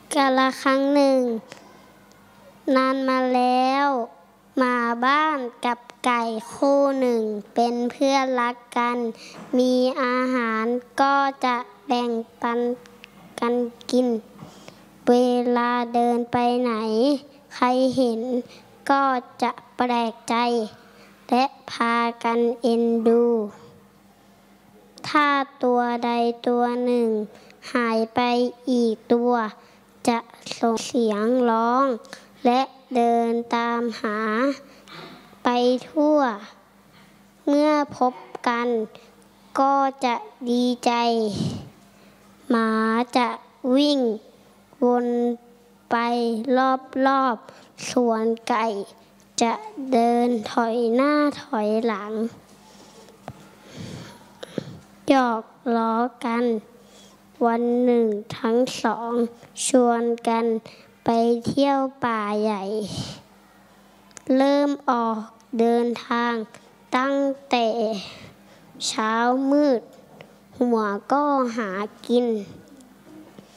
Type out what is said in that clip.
กาลครั้งหนึ่งนานมาแล้วหมาบ้านกับไก่คู่หนึ่งเป็นเพื่อนรักกันมีอาหารก็จะแบ่งปันกันกินเวลาเดินไปไหนใครเห็นก็จะแปลกใจและพากันเอ็นดูถ้าตัวใดตัวหนึ่งหายไปอีกตัวจะส่งเสียงร้องและเดินตามหาไปทั่วเมื่อพบกันก็จะดีใจหมาจะวิ่งวนไปรอบๆส่วนไก่จะเดินถอยหน้าถอยหลังหยอกล้อกันวันหนึ่งทั้งสองชวนกันไปเที่ยวป่าใหญ่เริ่มออกเดินทางตั้งแต่เช้ามืดหัวก็หากิน